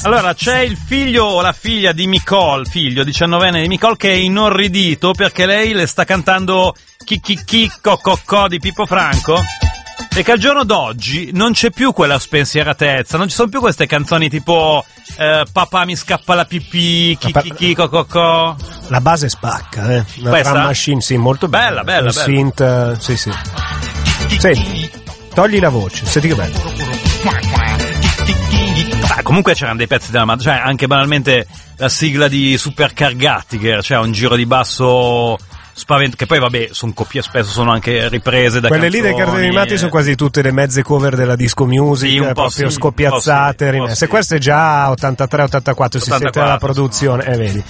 Allora, c'è il figlio o la figlia di Nicole, figlio 19enne di Nicole, che è inorridito perché lei le sta cantando chi co di Pippo Franco. E che al giorno d'oggi non c'è più quella spensieratezza, non ci sono più queste canzoni tipo papà mi scappa la pipì, chi co. La base spacca, una questa? drum machine, sì, molto bella. Bella. Synth, sì. Senti, togli la voce, senti che bello. Comunque c'erano dei pezzi della madre, cioè anche banalmente la sigla di Supercar Gattiger, cioè un giro di basso spavento, che poi vabbè sono copie, spesso sono anche riprese da quelle canzoni, lì dei cartoni animati sono quasi tutte le mezze cover della disco music, sì, proprio sì, scoppiazzate, rimesse. sì. Questo è già 83-84, si sente la produzione, vedi.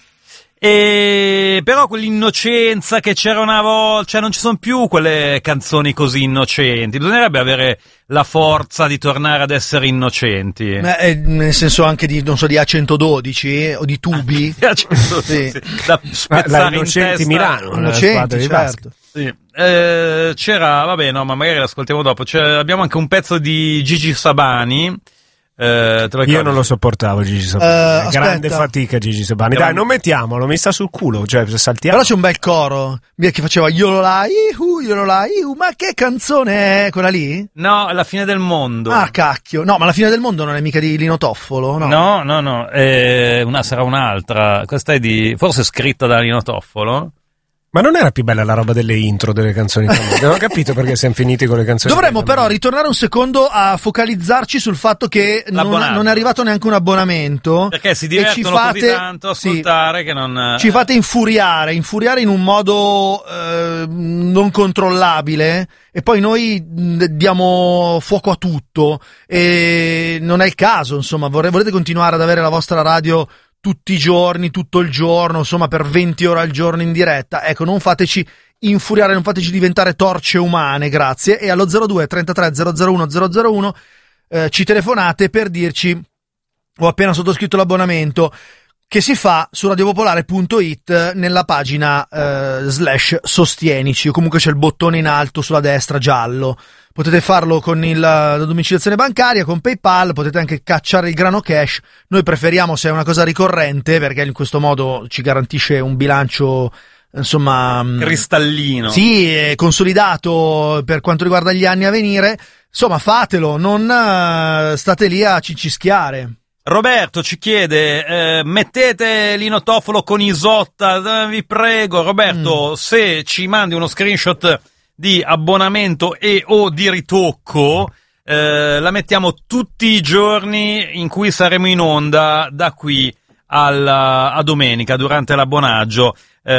E però quell'innocenza che c'era una volta, cioè non ci sono più quelle canzoni così innocenti, bisognerebbe avere la forza di tornare ad essere innocenti. Nel senso anche di, non so, di A112 o di Tubi. Sì. Da spezzare in testa. Milano, innocenti, certo. Sì. C'era, vabbè, no, ma magari l'ascoltiamo dopo. Abbiamo anche un pezzo di Gigi Sabani. Io non lo sopportavo Gigi Sabani, grande aspetta. fatica Gigi Sabani. Dai, non mettiamolo, mi sta sul culo, cioè saltiamo. Però c'è un bel coro che faceva Iolola, ma che canzone è quella lì? No, La fine del mondo. Ah, cacchio. No, ma La fine del mondo non è mica di Lino Toffolo, no? No. Sarà un'altra. Questa è forse scritta da Lino Toffolo. Ma non era più bella la roba delle intro delle canzoni famose? Non ho capito perché siamo finiti con le canzoni. Dovremmo però ritornare un secondo a focalizzarci sul fatto che non è arrivato neanche un abbonamento. Perché si divertono così tanto a ascoltare che non... Ci fate infuriare in un modo non controllabile, e poi noi diamo fuoco a tutto, e non è il caso, insomma. Volete continuare ad avere la vostra radio tutti i giorni, tutto il giorno, insomma per 20 ore al giorno in diretta? Ecco, non fateci infuriare, non fateci diventare torce umane, grazie. E allo 02 33 001 001 ci telefonate per dirci: ho appena sottoscritto l'abbonamento, che si fa su radiopopolare.it nella pagina /sostienici, o comunque c'è il bottone in alto sulla destra giallo. Potete farlo con la domiciliazione bancaria, con PayPal, potete anche cacciare il grano cash. Noi preferiamo se è una cosa ricorrente, perché in questo modo ci garantisce un bilancio, insomma, cristallino. Sì, consolidato per quanto riguarda gli anni a venire. Insomma, fatelo, non state lì a cicischiare. Roberto ci chiede, mettete Lino Toffolo con Isotta, vi prego. Roberto, se ci mandi uno screenshot di abbonamento e o di ritocco, la mettiamo tutti i giorni in cui saremo in onda da qui a domenica durante l'abbonaggio,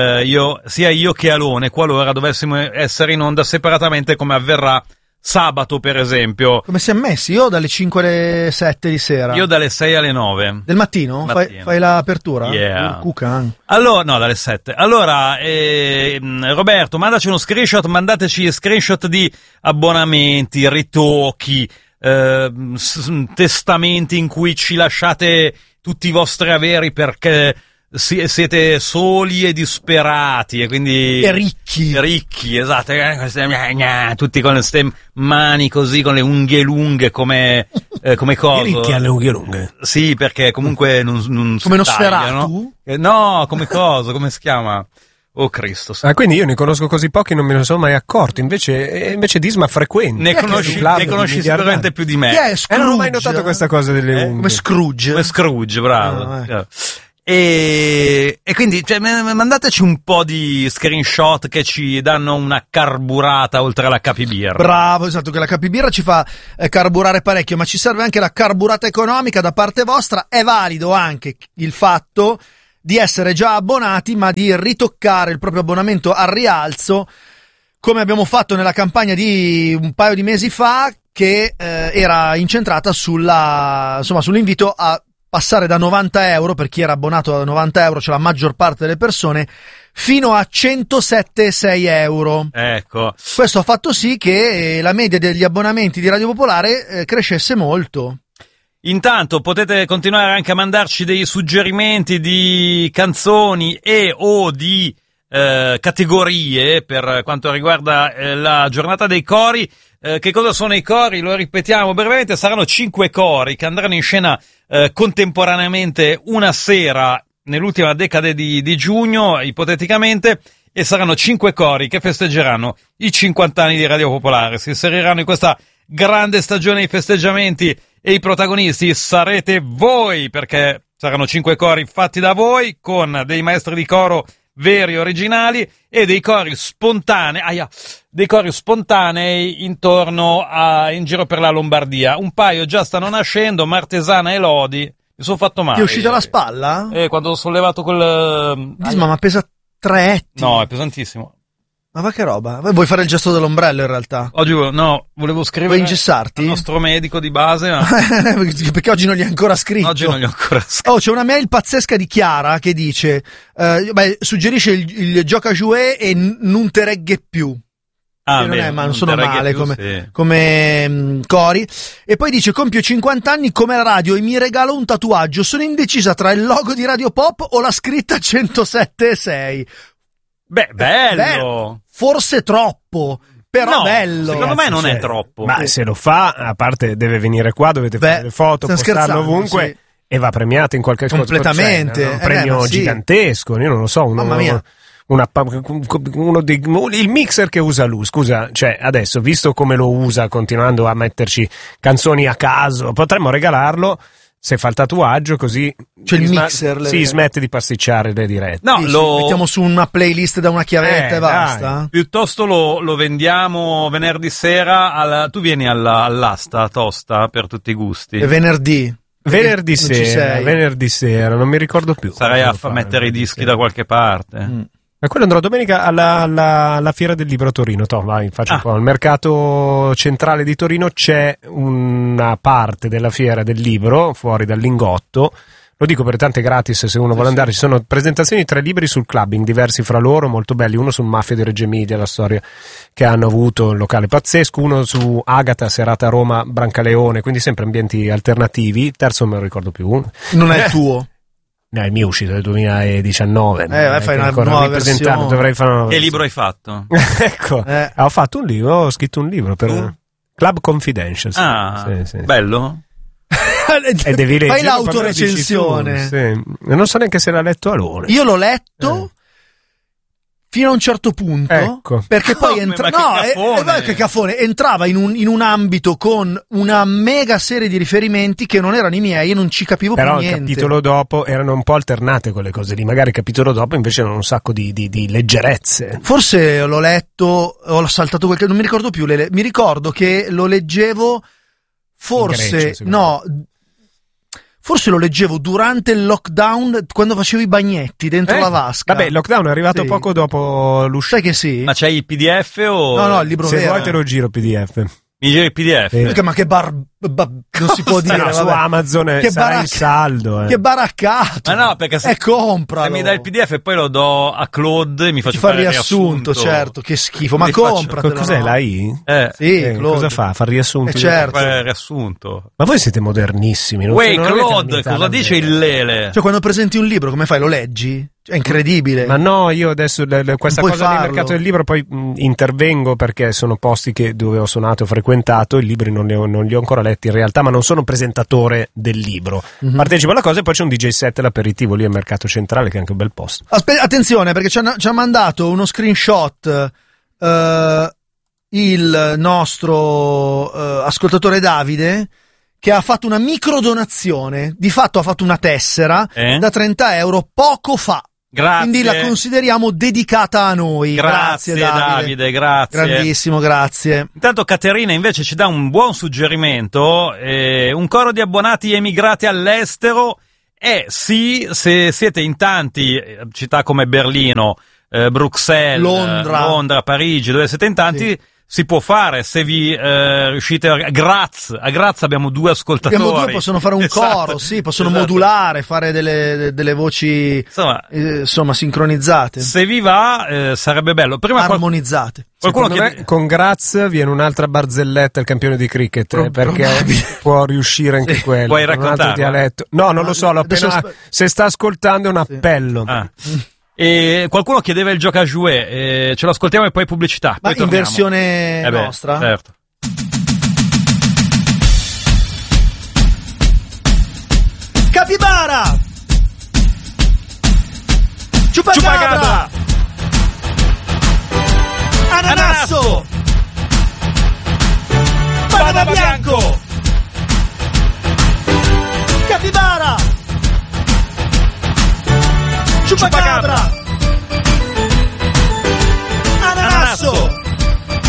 sia io che Alone, qualora dovessimo essere in onda separatamente, come avverrà sabato per esempio. Come siamo messi? Io dalle 5 alle 7 di sera. Io dalle 6 alle 9 del mattino? Fai l'apertura? Yeah. Cucan. Allora, no, dalle 7. Allora, Roberto, mandateci uno screenshot, mandateci screenshot di abbonamenti, ritocchi, testamenti in cui ci lasciate tutti i vostri averi perché siete soli e disperati, e quindi ricchi, esatto, tutti con queste mani così, con le unghie lunghe come cosa. Ricchi alle unghie lunghe. Sì, perché comunque non come si tagliano. Nosferatu? No, come cosa, come si chiama? Oh Cristo. Quindi io ne conosco così pochi, non me ne sono mai accorto. Invece Disma frequenta. Ne conosci sicuramente più di me. Non ho mai notato questa cosa delle unghie. Come Scrooge, bravo. E quindi mandateci un po' di screenshot che ci danno una carburata oltre alla capibirra. Bravo, esatto, che la capibirra ci fa carburare parecchio, ma ci serve anche la carburata economica da parte vostra. È valido anche il fatto di essere già abbonati, ma di ritoccare il proprio abbonamento al rialzo, come abbiamo fatto nella campagna di un paio di mesi fa, che era incentrata sull'invito a passare da 90 euro, per chi era abbonato da 90 euro, cioè la maggior parte delle persone, fino a 107,6 euro. Ecco. Questo ha fatto sì che la media degli abbonamenti di Radio Popolare crescesse molto. Intanto potete continuare anche a mandarci dei suggerimenti di canzoni e o di categorie per quanto riguarda la giornata dei cori. Che cosa sono i cori? Lo ripetiamo brevemente: saranno 5 cori che andranno in scena contemporaneamente una sera nell'ultima decade di giugno, ipoteticamente, e saranno 5 cori che festeggeranno i 50 anni di Radio Popolare. Si inseriranno in questa grande stagione di festeggiamenti e i protagonisti sarete voi, perché saranno 5 cori fatti da voi, con dei maestri di coro veri, originali, e dei cori spontanei, in giro per la Lombardia. Un paio già stanno nascendo, Martesana e Lodi. Mi sono fatto male. Ti è uscita la spalla? Quando ho sollevato quel... Disma, ma pesa 3 etti. No, è pesantissimo. Ma va che roba? Vuoi fare il gesto dell'ombrello in realtà? Oggi volevo scrivere... Vuoi ingessarti? Il nostro medico di base, ma... Perché oggi non gli ha ancora scritto. Oggi non gli ho ancora scritto. Oh, c'è una mail pazzesca di Chiara che dice suggerisce il gioca jouet e non te regge più. Ah, Non sono male più, come cori. E poi dice: compio 50 anni come la radio e mi regalo un tatuaggio. Sono indecisa tra il logo di Radio Pop o la scritta 107.6. Beh, bello. Forse troppo, però no, bello. Secondo me non è troppo. Ma se lo fa, a parte deve venire qua, dovete fare le foto, postarlo ovunque. Sì. E va premiato in qualche cosa. Completamente. Un premio gigantesco, io non lo so. Mamma mia. Il mixer che usa lui, scusa, cioè adesso, visto come lo usa, continuando a metterci canzoni a caso, potremmo regalarlo se fa il tatuaggio, così c'è il mixer, smette di pasticciare le dirette. No, lo mettiamo su una playlist da una chiavetta e basta. Dai. Piuttosto lo vendiamo venerdì sera tu vieni all'asta tosta per tutti i gusti. È venerdì sera, non mi ricordo più. Sarei a mettere i dischi da qualche parte. Ma quello andrò domenica alla Fiera del Libro a Torino. Faccio un po'. Al mercato centrale di Torino c'è una parte della Fiera del Libro fuori dal Lingotto. Lo dico per tante gratis, se uno vuole andare. Ci sono presentazioni di 3 libri sul clubbing, diversi fra loro, molto belli. Uno sul Mafia di Reggio Emilia, la storia che hanno avuto, un locale pazzesco. Uno su Agata, serata a Roma, Brancaleone, quindi sempre ambienti alternativi. Il terzo non me lo ricordo più. Non è il tuo? No, il mio è uscito nel 2019. Fai una nuova versione. Dovrei fare una... Che libro hai fatto? Ecco, ho fatto un libro, ho scritto un libro per Club Confidential. Sì. Bello? E devi fai l'autorecensione. Sì. Non so neanche se l'ha letto Alone. Io l'ho letto fino a un certo punto, ecco. Perché poi che cafone, entrava in un ambito con una mega serie di riferimenti che non erano i miei e non ci capivo più niente. Però il capitolo dopo erano un po' alternate quelle cose lì, magari il capitolo dopo invece erano un sacco di leggerezze. Forse l'ho letto, ho saltato non mi ricordo più, mi ricordo che lo leggevo forse forse lo leggevo durante il lockdown, quando facevo i bagnetti dentro la vasca. Vabbè, il lockdown è arrivato poco dopo l'uscita. Sai che sì? Ma c'hai il PDF o... No, il libro vero. Se vuoi te lo giro PDF. Mi giri il PDF? Ma che non si può dire. No, su Amazon che sarà in saldo. Che baraccato. Ma no, perché se compralo. Se mi dai il PDF e poi lo do a Claude e mi faccio fare il riassunto. Certo, che schifo. Ma compratelo. Cos'è l'AI? Sì, Claude. Cosa fa? Fa il riassunto? Certo. Fare il riassunto. Ma voi siete modernissimi. Claude, cosa dice il Lele? Cioè, quando presenti un libro, come fai? Lo leggi? È incredibile. Ma no, io adesso questa cosa farlo. del mercato del libro poi intervengo perché sono posti dove ho suonato e frequentato, i libri non li ho ancora letti in realtà, ma non sono presentatore del libro. Partecipo alla cosa e poi c'è un DJ set, l'aperitivo lì al mercato centrale, che è anche un bel posto. Attenzione, perché ci ha mandato uno screenshot il nostro ascoltatore Davide, che ha fatto una microdonazione, di fatto ha fatto una tessera da 30 euro poco fa. Grazie. Quindi la consideriamo dedicata a noi. Grazie Davide, grazie. Grandissimo, grazie. Intanto Caterina invece ci dà un buon suggerimento, un coro di abbonati emigrati all'estero. Sì, se siete in tanti, città come Berlino, Bruxelles, Londra, Parigi, dove siete in tanti, si può fare, se vi riuscite a Graz abbiamo 2 ascoltatori. Possono fare un coro, possono modulare, fare delle voci insomma sincronizzate. Se vi va sarebbe bello. Prima armonizzate. Con Graz viene un'altra barzelletta il campione di cricket, perché può riuscire anche quello. Puoi raccontarlo? Dialetto. No, non lo so, se sta ascoltando è un appello. E qualcuno chiedeva il gioca jouet, ce lo ascoltiamo e poi pubblicità. Ma poi in versione nostra? Certo. Capibara! Ciupacabra! Ananasso! Banana bianco! Capibara! Ciupacabra!